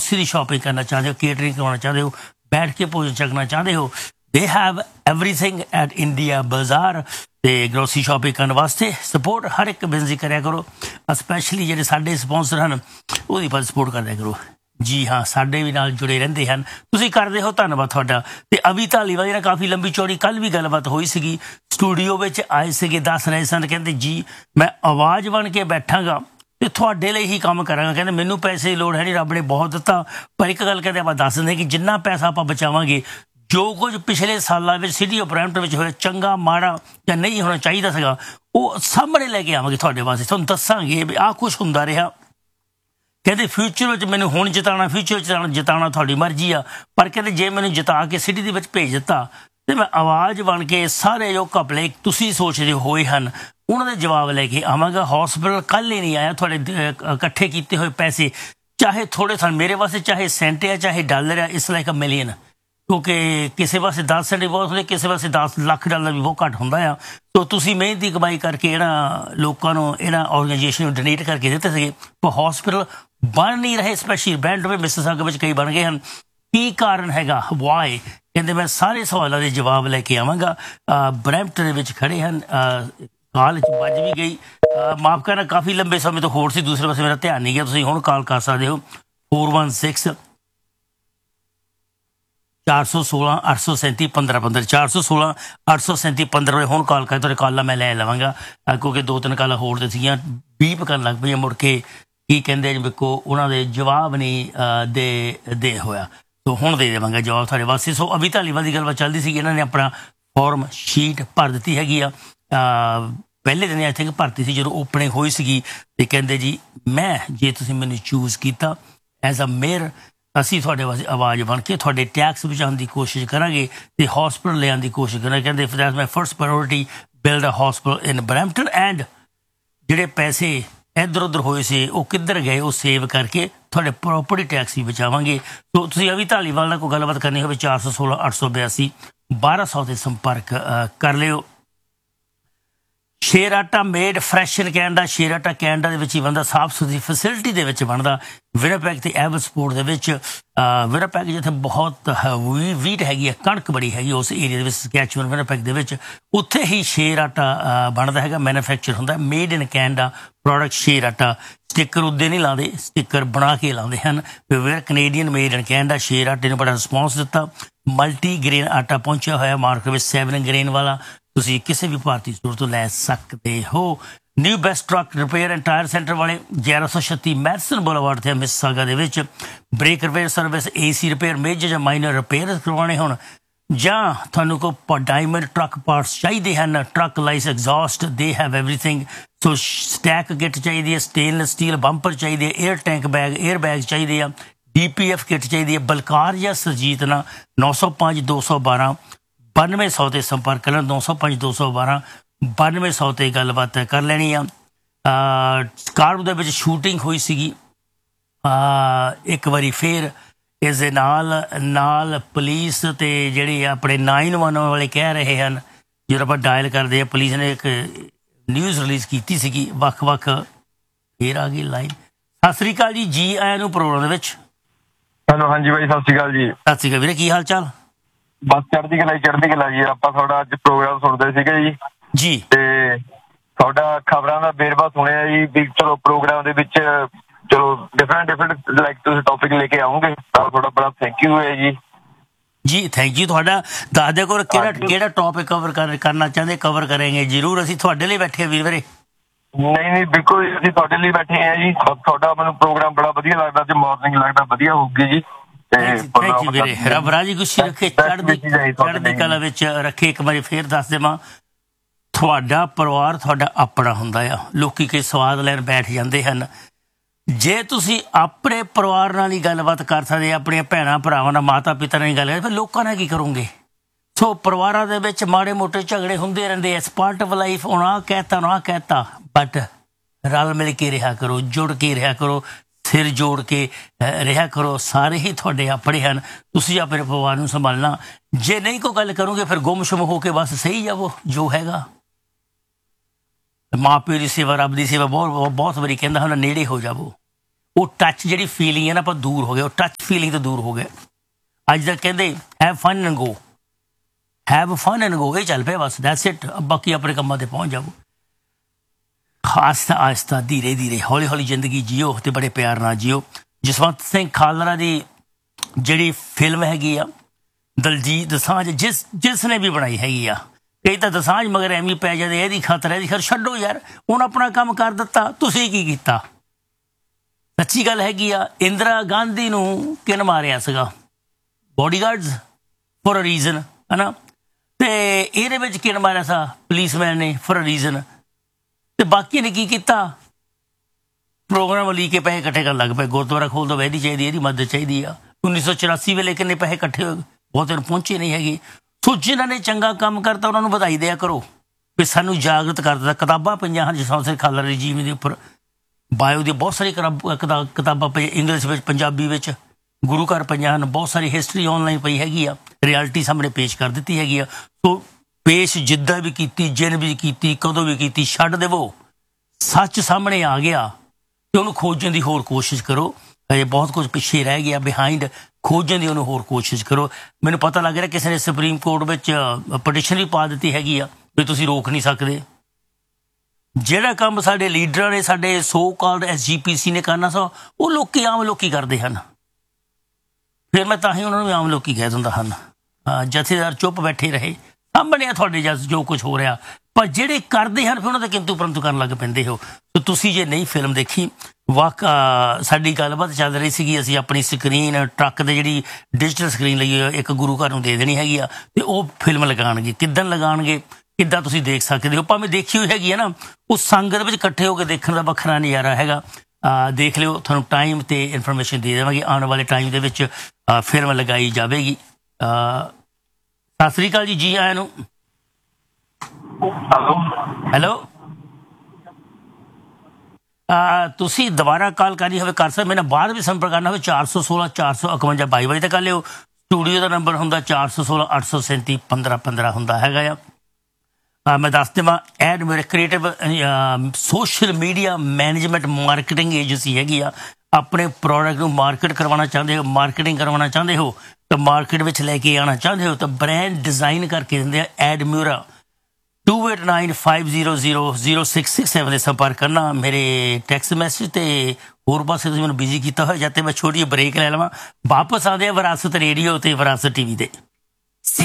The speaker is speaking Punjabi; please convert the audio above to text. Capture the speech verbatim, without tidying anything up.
ग्रोसरी की शॉपिंग करना चाहते हो, केटरिंग करवाना चाहते हो, बैठ के भोजन छकना चाहते हो, they have everything at India बाजार। तो ग्रोसरी शॉपिंग करने वास्ते सपोर्ट हर एक बिजनेस कराया करो, स्पैशली ਜਿਹੜੇ ਸਾਡੇ स्पॉन्सर हैं ਉਹਦੀ पर सपोर्ट कर दिया करो। जी हाँ, साडे भी नाल जुड़े रहंदे हैं, तुसीं करदे हो, धन्नवाद तुहाडा। ते अभी धालीवाल ने काफ़ी लंबी चौड़ी कल भी गलबात होई सीगी, स्टूडियो विच आए सीगे, दस रहे सन, कहंदे जी मैं आवाज़ बन के बैठांगा ते तुहाडे लई ही काम करांगा, कहंदे मैनूं पैसे की लोड़ है नहीं, रब ने बहुत दिता, पर एक गल कहंदे आपां दस दिंदे कि जिन्ना पैसा आपां बचावांगे, जो कुछ पिछले सालों में सिटी ऑफ ब्रैम्पटन में होया चंगा माड़ा या नहीं होना चाहिए सीगा, वो सामने लैके आवांगे तुहाडे वास्ते, तुहानूं दस्सांगे भी आ कुछ हुंदा रहा। कहते फ्यूचर में मैंने हुण जिताना, फ्यूचर जिताना जिताना थोड़ी मर्जी आ, पर कहते जे मैंने जिता के सिटी दे विच भेज दिता तो मैं आवाज़ बन के सारे जो घपले तुसीं सोचदे होए हन उन्हां दे जवाब लैके आवांगा। हॉस्पिटल कल ही नहीं आया, थोड़े इकट्ठे किए हुए पैसे चाहे थोड़े सन, मेरे वास्ते चाहे सेंट है चाहे डॉलर है, इस लाइक अ मिलियन, क्योंकि किसी वास्ते दस सेंट भी बहुत होंदे, किसी वास्ते दस लख डॉलर भी बहुत घट होंदा आ। तो तुसीं मेहनत की कमाई करके इन्हां लोकां नूं इन्हां ऑर्गेनाइजेशन नूं डोनेट करके दिते सीगे, पर हॉस्पिटल बन नहीं रहे, स्पैशली ब्रैम्पटन में मिसिसागा में कई बन गए हैं। की कारण हैगा वाई, कहते मैं सारे सवालों के जवाब लैके आवांगा। ब्रैम्पटन विच खड़े हैं, कॉल बज भी गई, माफ करना काफ़ी लंबे समय तो होर सी, दूसरे पासे मेरा ध्यान नहीं गया, तुसीं हुण कॉल कर सकते हो फोर वन सिक्स चार सौ सोलह अठ सौ सैंती पंद्रह पंद्रह चार सौ सोलह अठ सौ सैंती पंद्रह हुण कॉल कर, तुहाडे कॉलां मैं लै लवांगा, क्योंकि दो तीन कॉलां होर ते सीगियां बीप करन लग पईआं, मुड़ के की कहते जी को उन्होंने जवाब नहीं दे दे होया, तो हुण दे देवांगा जवाब थोड़े वास्ते। सो अभी धालीवाल की गलबात चलती सी, इन्होंने अपना फॉर्म शीट भर दी हैगी आ, पहले दिन आई थिंक भरती सी जो ओपनिंग हुई सी, तो कहते जी मैं जे तुसीं मैनूं चूज किया एज अ मेयर, असीं तुहाडे वास्ते आवाज़ बन के तुहाडे टैक्स बचाउण दी कोशिश करांगे ते हॉस्पिटल लिआउण दी कोशिश करांगे। कहते that's my first priority, build a hospital in Brampton, and जिहड़े पैसे इधर उधर होए से वो किधर गए, वो सेव करके थोड़े प्रॉपर्टी टैक्स भी बचावांगे। तो तुसीं अभी धालीवाल नाल कोई गलबात करनी हो चार सौ सोलह अठ सौ बयासी बारह सौ से संपर्क कर लिओ। शेर आटा मेड फ्रैश इन कैनेडा, शेर आटा कैनेडा दे विच ही बनदा, साफ सुथरी फैसिलिटी दे विच बनदा, विनापैग ते एवलसपोर्ट दे विच। विनापैग जिथे बहुत वीट हैगी है, कणक बड़ी हैगी उस एरिया दे विच, सैस्कैचुअन विनापैग दे विच, उत्थे ही शेर आटा बनदा हैगा, मैन्युफैक्चर हुंदा, मेड इन कैनेडा प्रोडक्ट शेर आटा। स्टिकर उद्दे नहीं लाते, स्टिकर बना के लाते हैं, where Canadian made in Canada. शेर आटे ने बड़ा रिस्पॉन्स दिता, मल्टी ग्रेन आटा पहुंचा होया मार्केट में, सैवन ग्रेन वाला तुसीं किसी भी भारतीय स्टोर तो लै सकते हो। New best truck repair and tyre centre वाले ग्यारह सौ छत्ती मैरसन बुलावार्ड थे मिसिसागा दे विच, ब्रेक रिपेयर सर्विस, ए सी रिपेयर, मेजर या माइनर रिपेयर करवाने होण, जां तुहानूं कोई डायमंड ट्रक पार्ट्स चाहिए हैं, truck lyase exhaust, they have everything. So stack kit चाहिए, स्टेनलेस स्टील बंपर चाहिए, air tank bag air bag चाहिए, डी पी एफ किट चाहिए, बलकार या सरजीत ना नौ सौ पाँच दो सौ बारह बानवे सौ से संपर्क करना, नौ सौ पाँच दो सौ बारह बानवे सौ से गलबात कर लेनी आ। स्कार्व दे विच शूटिंग हुई सी एक बारी फिर, इस दे नाल नाल पुलिस ते जिहड़े अपने नाइन वन वाले कह रहे हैं, जो आप डायल करते हैं, पुलिस ने एक न्यूज़ रिलीज़ की सी वक् वक् फिर आ गई लाइन। सत श्री अकाल जी, जी आया नूं प्रोग्राम दे विच। हेलो, हाँ जी भाई, सत श्री अकाल जी। सत श्री अकाल वीरे, की हाल चाल? बस चढ़दी गला चढ़दी गला जी। ਆਪਾਂ ਤੁਹਾਡਾ ਅੱਜ ਪ੍ਰੋਗਰਾਮ ਸੁਣਦੇ ਸੀਗੇ ਜੀ ਜੀ, ਤੇ ਤੁਹਾਡਾ ਖਬਰਾਂ ਦਾ ਵੇਰਵਾ ਸੁਣਿਆ ਜੀ ਵੀ ਚਲੋ ਪ੍ਰੋਗਰਾਮ ਦੇ ਵਿੱਚ ਚਲੋ ਡਿਫਰੈਂਟ ਡਿਫਰੈਂਟ ਲਾਈਕ ਤੁਸੀਂ ਟੌਪਿਕ ਲੈ ਕੇ ਆਉਂਗੇ ਤਾਂ ਤੁਹਾਡਾ ਬੜਾ ਥੈਂਕ ਯੂ ਹੈ ਜੀ। जी थैंक यू। ਤੁਹਾਡਾ ਦੱਸ ਦਿਓ ਕੋਲ ਕਿਹੜਾ ਕਿਹੜਾ ਟੌਪਿਕ ਕਵਰ ਕਰਨਾ ਚਾਹੁੰਦੇ, ਕਵਰ ਕਰਾਂਗੇ ਜ਼ਰੂਰ। ਅਸੀਂ ਤੁਹਾਡੇ ਲਈ ਬੈਠੇ ਵੀਰ ਵੀਰੇ। ਨਹੀਂ ਨਹੀਂ ਬਿਲਕੁਲ, ਅਸੀਂ ਤੁਹਾਡੇ ਲਈ ਬੈਠੇ ਹਾਂ ਜੀ। ਤੁਹਾਡਾ ਮੈਨੂੰ ਪ੍ਰੋਗਰਾਮ ਬੜਾ ਵਧੀਆ ਲੱਗਦਾ ਤੇ ਮਾਰਨਿੰਗ ਲੱਗਦਾ ਵਧੀਆ ਹੋਊਗੀ ਜੀ। ਥੈਂਕ ਯੂ ਵੀਰੇ, ਰੱਬ ਰਾਜੀ ਖੁਸ਼ੀ ਰੱਖੇ, ਚੜ੍ਹਦੀ ਚੜ੍ਹਦੀ ਕਲਾ ਵਿੱਚ ਰੱਖੇ। ਇੱਕ ਵਾਰੀ ਫੇਰ ਦੱਸ ਦੇਵਾਂ, ਤੁਹਾਡਾ ਪਰਿਵਾਰ ਤੁਹਾਡਾ ਆਪਣਾ ਹੁੰਦਾ ਆ। ਲੋਕੀ ਕਈ ਸਵਾਦ ਲੈਣ ਬੈਠ ਜਾਂਦੇ ਹਨ, ਜੇ ਤੁਸੀਂ ਆਪਣੇ ਪਰਿਵਾਰ ਨਾਲ ਹੀ ਗੱਲਬਾਤ ਕਰ ਸਕਦੇ, ਆਪਣੀਆਂ ਭੈਣਾਂ ਭਰਾਵਾਂ ਨਾਲ, ਮਾਤਾ ਪਿਤਾ ਨਾਲ ਹੀ ਗੱਲ ਕਰ, ਫਿਰ ਲੋਕਾਂ ਨਾਲ ਕੀ ਕਰੋਗੇ? ਸੋ ਪਰਿਵਾਰਾਂ ਦੇ ਵਿੱਚ ਮਾੜੇ ਮੋਟੇ ਝਗੜੇ ਹੁੰਦੇ ਰਹਿੰਦੇ ਐ, ਪਾਰਟ ਆਫ ਲਾਈਫ। ਹੁਣ ਆਹ ਕਹਿਤਾ ਨਾ ਆਹ ਕਹਿਤਾ, ਬਟ ਰਲ ਮਿਲ ਕੇ ਰਿਹਾ ਕਰੋ, ਜੁੜ ਕੇ ਰਿਹਾ ਕਰੋ, ਸਿਰ ਜੋੜ ਕੇ ਰਿਹਾ ਕਰੋ। ਸਾਰੇ ਹੀ ਤੁਹਾਡੇ ਆਪਣੇ ਹਨ, ਤੁਸੀਂ ਆਪਣੇ ਪਰਿਵਾਰ ਨੂੰ ਸੰਭਾਲਣਾ। ਜੇ ਨਹੀਂ ਕੋਈ ਗੱਲ ਕਰੋਗੇ ਫਿਰ ਗੁੰਮਸ਼ੁਮ ਹੋ ਕੇ ਬਸ ਸਹੀ ਜਾਵੋ ਜੋ ਹੈਗਾ। ਮਾਂ ਪਿਓ ਦੀ ਸੇਵਾ, ਰੱਬ ਦੀ ਸੇਵਾ ਬਹੁਤ ਬਹੁਤ ਵਾਰੀ ਕਹਿੰਦਾ ਹੁੰਦਾ, ਨੇੜੇ ਹੋ ਜਾਵੋ। ਉਹ ਟੱਚ ਜਿਹੜੀ ਫੀਲਿੰਗ ਹੈ ਨਾ ਆਪਾਂ ਦੂਰ ਹੋ ਗਏ, ਉਹ ਟੱਚ ਫੀਲਿੰਗ ਤੋਂ ਦੂਰ ਹੋ ਗਏ। ਅੱਜ ਤੱਕ ਕਹਿੰਦੇ have fun and go, have fun and go, ਇਹ ਚੱਲ ਪਿਆ ਬਸ, ਦੈਟਸ ਇਟ। ਬਾਕੀ ਆਪਣੇ ਕੰਮਾਂ ਤੇ ਪਹੁੰਚ ਜਾਓ। ਆਸਤਾ ਆਸਤਾ ਧੀਰੇ ਧੀਰੇ ਹੌਲੀ ਹੌਲੀ ਜ਼ਿੰਦਗੀ ਜੀਓ ਤੇ ਬੜੇ ਪਿਆਰ ਨਾਲ ਜੀਓ। ਜਸਵੰਤ ਸਿੰਘ ਖਾਲੜਾ ਦੀ ਜਿਹੜੀ ਫਿਲਮ ਹੈਗੀ ਆ ਦਲਜੀਤ ਦੋਸਾਂਝ, ਜਿਸ ਜਿਸ ਨੇ ਵੀ ਬਣਾਈ ਹੈਗੀ ਆ, ਕਈ ਤਾਂ ਦੋਸਾਂਝ ਮਗਰ ਐਵੇਂ ਪੈ ਜਾਂਦੇ, ਇਹਦੀ ਖਾਤਰ ਇਹਦੀ ਖੈਰ ਛੱਡੋ ਯਾਰ, ਉਹਨੇ ਆਪਣਾ ਕੰਮ ਕਰ ਦਿੱਤਾ, ਤੁਸੀਂ ਕੀ ਕੀਤਾ? ਸੱਚੀ ਗੱਲ ਹੈਗੀ ਆ। ਇੰਦਰਾ ਗਾਂਧੀ ਨੂੰ ਕਿਹਨ ਮਾਰਿਆ ਸੀਗਾ? ਬੋਡੀਗਾਰਡਸ ਫॉर ਅ ਰੀਜ਼ਨ, ਹੈ ਨਾ। ਤੇ ਇਹਦੇ ਵਿੱਚ ਕਿਹਨ ਮਾਰਿਆ ਸਾ? ਪੁਲਿਸਮੈਨ ਨੇ, ਫॉर ਅ ਰੀਜ਼ਨ। ਤੇ ਬਾਕੀ ਨੇ ਕੀ ਕੀਤਾ? ਪ੍ਰੋਗਰਾਮ ਲੀ ਕੇ ਪੈਸੇ ਇਕੱਠੇ ਕਰਨ ਲੱਗ ਪਏ, ਗੁਰਦੁਆਰਾ ਖੋਲ ਦੋ, ਵੈਦੀ ਚਾਹੀਦੀ, ਇਹਦੀ ਮਦਦ ਚਾਹੀਦੀ ਆ। ਉੱਨੀ ਸੌ ਚੁਰਾਸੀ ਵੇਲੇ ਕਿੰਨੇ ਪੈਸੇ ਇਕੱਠੇ ਹੋਏ? ਬਹੁਤ ਦਿਨ ਪਹੁੰਚੇ ਨਹੀਂ ਹੈਗੇ। ਸੋ ਜਿਨ੍ਹਾਂ ਨੇ ਚੰਗਾ ਕੰਮ ਕਰਤਾ ਉਹਨਾਂ ਨੂੰ ਵਧਾਈ ਦਿਆ ਕਰੋ ਵੀ ਸਾਨੂੰ ਜਾਗਰਤ ਕਰ ਦਿੱਤਾ। ਕਿਤਾਬਾਂ ਪਈਆਂ ਹਨ ਜਸਵੰਤ ਸਿੰਘ ਖਾਲੜਾ ਦੀ ਜੀਵਨੀ ਦੇ ਉੱਪਰ, ਬਾਇਓ ਦੀਆਂ ਬਹੁਤ ਸਾਰੀਆਂ ਕਿਤਾਬਾਂ ਪਈਆਂ, ਇੰਗਲਿਸ਼ ਵਿੱਚ, ਪੰਜਾਬੀ ਵਿੱਚ, ਗੁਰੂ ਘਰ ਪਈਆਂ ਹਨ, ਬਹੁਤ ਸਾਰੀ ਹਿਸਟਰੀ ਆਨਲਾਈਨ ਪਈ ਹੈਗੀ ਆ, ਰਿਐਲਿਟੀ ਸਾਹਮਣੇ ਪੇਸ਼ ਕਰ ਦਿੱਤੀ ਹੈਗੀ ਆ। ਸੋ ਪੇਸ਼ ਜਿੱਦਾਂ ਵੀ ਕੀਤੀ, ਜਿਨ ਵੀ ਕੀਤੀ, ਕਦੋਂ ਵੀ ਕੀਤੀ, ਛੱਡ ਦੇਵੋ। ਸੱਚ ਸਾਹਮਣੇ ਆ ਗਿਆ ਤੇ ਉਹਨੂੰ ਖੋਜਣ ਦੀ ਹੋਰ ਕੋਸ਼ਿਸ਼ ਕਰੋ। ਅਜੇ ਬਹੁਤ ਕੁਝ ਪਿੱਛੇ ਰਹਿ ਗਿਆ ਬਿਹਾਈਂਡ, ਖੋਜਣ ਦੀ ਉਹਨੂੰ ਹੋਰ ਕੋਸ਼ਿਸ਼ ਕਰੋ। ਮੈਨੂੰ ਪਤਾ ਲੱਗ ਰਿਹਾ ਕਿਸੇ ਨੇ ਸੁਪਰੀਮ ਕੋਰਟ ਵਿੱਚ ਪਟੀਸ਼ਨ ਵੀ ਪਾ ਦਿੱਤੀ ਹੈਗੀ ਆ ਵੀ ਤੁਸੀਂ ਰੋਕ ਨਹੀਂ ਸਕਦੇ। ਜਿਹੜਾ ਕੰਮ ਸਾਡੇ ਲੀਡਰਾਂ ਨੇ, ਸਾਡੇ ਸੋ ਕਾਲਡ ਐਸ ਜੀ ਪੀ ਸੀ ਨੇ ਕਰਨਾ ਸਾ, ਉਹ ਲੋਕੀ ਆਮ ਲੋਕੀ ਕਰਦੇ ਹਨ। ਫਿਰ ਮੈਂ ਤਾਂ ਹੀ ਉਹਨਾਂ ਨੂੰ ਆਮ ਲੋਕੀ ਕਹਿ ਦਿੰਦਾ ਹਨ। ਜਥੇਦਾਰ ਚੁੱਪ ਬੈਠੇ ਰਹੇ, ਸਾਹਮਣੇ ਆ ਤੁਹਾਡੇ ਜਸ ਜੋ ਕੁਝ ਹੋ ਰਿਹਾ, ਪਰ ਜਿਹੜੇ ਕਰਦੇ ਹਨ ਫਿਰ ਉਹਨਾਂ ਦਾ ਕਿੰਤੂ ਪਰੰਤੂ ਕਰਨ ਲੱਗ ਪੈਂਦੇ ਹੋ। ਤੇ ਤੁਸੀਂ ਜੇ ਨਹੀਂ ਫਿਲਮ ਦੇਖੀ, ਵਾਕਾ ਸਾਡੀ ਗੱਲਬਾਤ ਚੱਲ ਰਹੀ ਸੀਗੀ, ਅਸੀਂ ਆਪਣੀ ਸਕਰੀਨ ਟਰੱਕ ਦੇ ਜਿਹੜੀ ਡਿਜੀਟਲ ਸਕਰੀਨ ਲਈ ਇੱਕ ਗੁਰੂ ਘਰ ਨੂੰ ਦੇ ਦੇਣੀ ਹੈਗੀ ਆ, ਤੇ ਉਹ ਫਿਲਮ ਲਗਾਉਣਗੇ। ਕਿੱਦਾਂ ਲਗਾਉਣਗੇ, ਕਿੱਦਾਂ ਤੁਸੀਂ ਦੇਖ ਸਕਦੇ ਹੋ? ਭਾਵੇਂ ਦੇਖੀ ਹੋਈ ਹੈਗੀ ਹੈ ਨਾ, ਉਹ ਸੰਗਤ ਵਿੱਚ ਇਕੱਠੇ ਹੋ ਕੇ ਦੇਖਣ ਦਾ ਵੱਖਰਾ ਨਜ਼ਾਰਾ ਹੈਗਾ। ਦੇਖ ਲਿਓ, ਤੁਹਾਨੂੰ ਟਾਈਮ ਤੇ ਇਨਫੋਰਮੇਸ਼ਨ ਦੇ ਦੇਵਾਂਗੇ। ਆਉਣ ਵਾਲੇ ਟਾਈਮ ਦੇ ਵਿੱਚ ਫਿਲਮ ਲਗਾਈ ਜਾਵੇਗੀ। ਸਤਿ ਸ੍ਰੀ ਅਕਾਲ ਜੀ, ਜੀ ਆਇਆਂ ਨੂੰ। ਹੈਲੋ, ਤੁਸੀਂ ਦੁਬਾਰਾ ਕਾਲ ਕਰਨੀ ਹੋਵੇ ਕਰ ਸਕਦੇ, ਮੇਰੇ ਨਾਲ ਬਾਅਦ ਵੀ ਸੰਪਰਕ ਕਰਨਾ ਹੋਵੇ ਚਾਰ ਸੌ ਸੋਲਾਂ ਚਾਰ ਸੌ ਇਕਵੰਜਾ ਬਾਈ ਵਜੇ ਤੱਕ ਕਰ ਲਿਓ। ਸਟੂਡੀਓ ਦਾ ਨੰਬਰ ਹੁੰਦਾ ਚਾਰ ਸੌ ਸੋਲਾਂ ਅੱਠ ਸੌ ਸੈਂਤੀ ਪੰਦਰਾਂ ਪੰਦਰਾਂ ਹੁੰਦਾ ਹੈਗਾ ਆ। ਮੈਂ ਦੱਸ ਦੇਵਾਂ, ਐਡ ਮੇਰੇ creative social media management marketing agency ਹੈਗੀ ਆ। ਆਪਣੇ ਪ੍ਰੋਡਕਟ ਨੂੰ ਮਾਰਕੀਟ ਕਰਵਾਉਣਾ ਚਾਹੁੰਦੇ ਹੋ, ਮਾਰਕੀਟਿੰਗ ਕਰਵਾਉਣਾ ਚਾਹੁੰਦੇ ਹੋ, ਤਾਂ ਮਾਰਕੀਟ ਵਿੱਚ ਲੈ ਕੇ ਆਉਣਾ ਚਾਹੁੰਦੇ ਹੋ, ਤਾਂ ਬ੍ਰਾਂਡ ਡਿਜ਼ਾਈਨ ਕਰਕੇ ਦਿੰਦੇ ਆ ਐਡਮਿਊਰਾ। To eight nine five zero zero zero six six seven ਦੇ ਸੰਪਰਕ ਕਰਨਾ। ਮੇਰੇ ਟੈਕਸਟ ਮੈਸੇਜ ਤੇ ਹੋਰ ਪਾਸੇ ਤੁਸੀਂ ਮੈਨੂੰ ਬਿਜ਼ੀ ਕੀਤਾ ਹੋਇਆ, ਜਦ ਤੇ ਮੈਂ ਛੋਟੀ ਜਿਹੀ ਬ੍ਰੇਕ ਲੈ ਲਵਾਂ। ਵਾਪਸ ਆਉਂਦੇ ਆ ਵਿਰਾਸਤ ਰੇਡੀਓ ਤੇ ਵਿਰਾਸਤ ਟੀ ਵੀ ਤੇ।